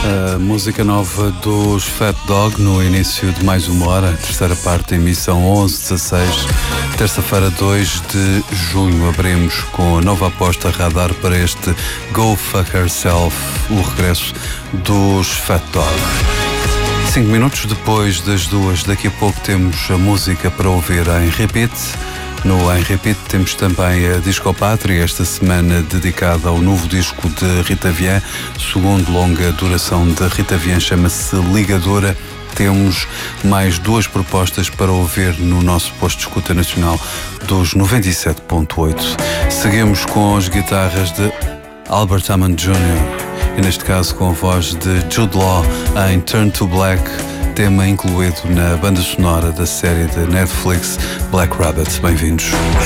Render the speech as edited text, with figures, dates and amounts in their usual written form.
A música nova dos Fat Dog no início de mais uma hora, a terceira parte da emissão 11-16, terça-feira 2 de junho. Abrimos com a nova aposta radar para este Go Fuck Herself, o regresso dos Fat Dog. 5 minutos depois das 2, daqui a pouco temos a música para ouvir em repeat. No Em Repeat temos também a Discopátria, esta semana dedicada ao novo disco de Rita Vian, segundo longa duração de Rita Vian, chama-se Ligadora. Temos mais duas propostas para ouvir no nosso posto de escuta nacional dos 97.8. Seguimos com as guitarras de Albert Hammond Jr. e neste caso com a voz de Jude Law em Turn to Black, tema incluído na banda sonora da série de Netflix Black Rabbit. Bem-vindos.